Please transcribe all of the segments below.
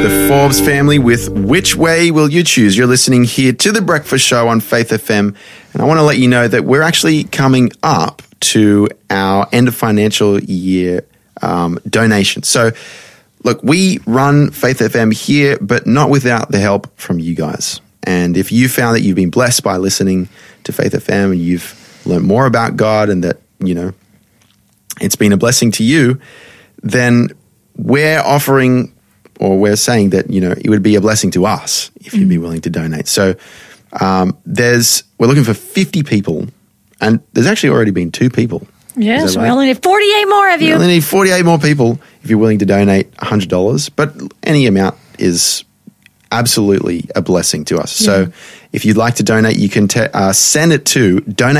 the Forbes family with Which Way Will You Choose? You're listening here to The Breakfast Show on Faith FM. And I want to let you know that we're actually coming up to our end of financial year donation. So, look, we run Faith FM here, but not without the help from you guys. And if you found that you've been blessed by listening to Faith FM and you've learned more about God and that, you know, it's been a blessing to you, then we're offering, or we're saying that, you know, it would be a blessing to us if you'd be willing to donate. So we're looking for 50 people, and there's actually already been 2 people. Yes, we only need 48 more of you. We only need 48 more people if you're willing to donate $100, but any amount is absolutely a blessing to us. Yeah. So if you'd like to donate, you can send it to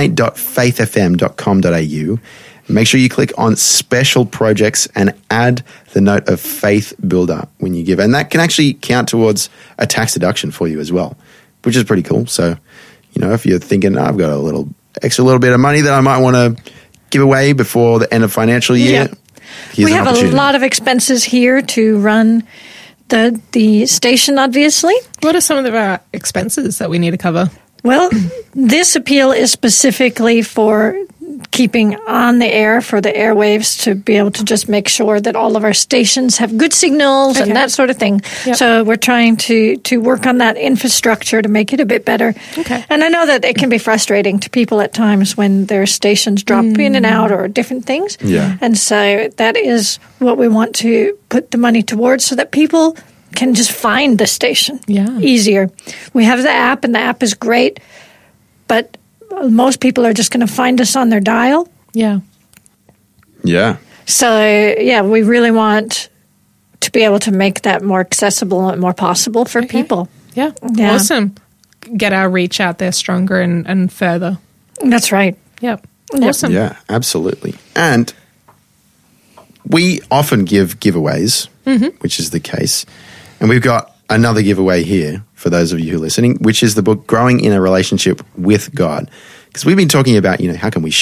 donate.faithfm.com.au. Make sure you click on special projects and add the note of Faith Builder when you give. And that can actually count towards a tax deduction for you as well, which is pretty cool. So, you know, if you're thinking, I've got a little bit of money that I might want to give away before the end of financial year. Yeah. We have a lot of expenses here to run the station, obviously. What are some of our expenses that we need to cover? Well, this appeal is specifically for keeping on the air, for the airwaves, to be able to just make sure that all of our stations have good signals and that sort of thing. Yep. So we're trying to work on that infrastructure to make it a bit better. Okay. And I know that it can be frustrating to people at times when their stations drop in and out or different things. Yeah. And so that is what we want to put the money towards, so that people can just find the station easier. We have the app, and the app is great, but most people are just going to find us on their dial. Yeah. Yeah. So, we really want to be able to make that more accessible and more possible for people. Yeah. Awesome. Get our reach out there stronger and further. That's right. Yep. Awesome. Yeah, absolutely. And we often give giveaways, which is the case. And we've got another giveaway here for those of you who are listening, which is the book Growing in a Relationship with God. Because we've been talking about, you know, how can we